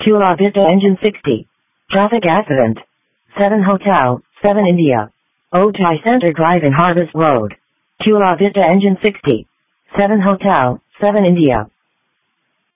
Chula Vista Engine 60. Traffic accident. 7 Hotel, 7 India. Ojai Center Drive in Harvest Road. Chula Vista Engine 60. 7 Hotel, 7 India.